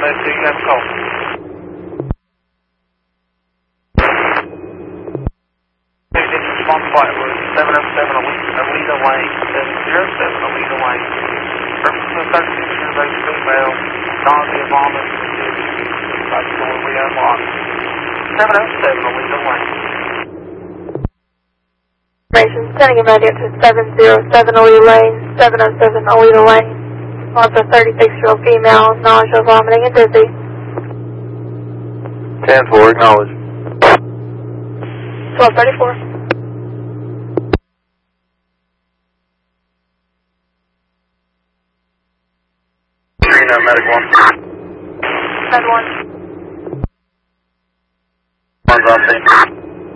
Med 2, you have a call. This is Long Flightwood, 707 Alita Lane, 707 Alita Lane. Purpose of 36 years old female, nausea, vomit, by the door we unlocked. 707 Alita Lane. Sending a medic to 707 Alita Lane, 707 Alita Lane. Also 36-year-old female, nausea, vomiting, and dizzy. 10-4, acknowledge. 1234. Medic 1. Med 1. One's on scene.